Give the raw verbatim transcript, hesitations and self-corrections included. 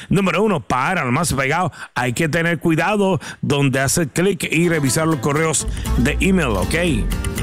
Número uno, para lo más pegado, hay que tener cuidado donde hacer clic y revisar los correos de email, ¿ok?